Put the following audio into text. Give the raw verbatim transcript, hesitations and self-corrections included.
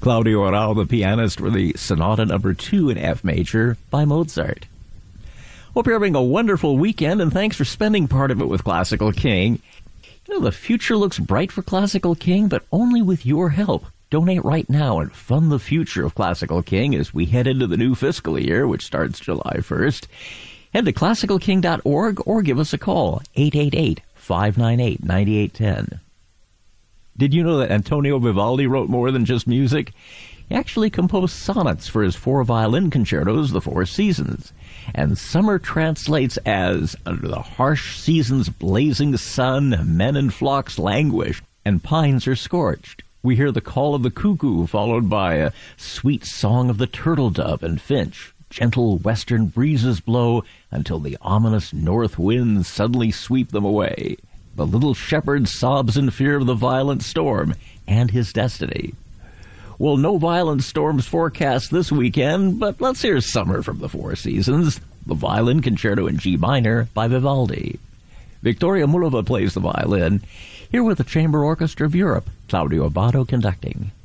Claudio Arrau, the pianist, for the Sonata Number two in F major by Mozart. Hope you're having a wonderful weekend, and thanks for spending part of it with Classical King. You know, the future looks bright for Classical King, but only with your help. Donate right now and fund the future of Classical King as we head into the new fiscal year, which starts July first. Head to classical king dot org or give us a call, eight eight eight, five nine eight, nine eight one zero. Did you know that Antonio Vivaldi wrote more than just music? He actually composed sonnets for his four violin concertos, The Four Seasons. And summer translates as, under the harsh season's blazing sun, men and flocks languish, and pines are scorched. We hear the call of the cuckoo, followed by a sweet song of the turtle dove and finch. Gentle western breezes blow until the ominous north winds suddenly sweep them away. The little shepherd sobs in fear of the violent storm and his destiny. Well, no violent storms forecast this weekend, but let's hear Summer from the Four Seasons, the Violin Concerto in G minor by Vivaldi. Victoria Mulova plays the violin. Here with the Chamber Orchestra of Europe, Claudio Abbado conducting.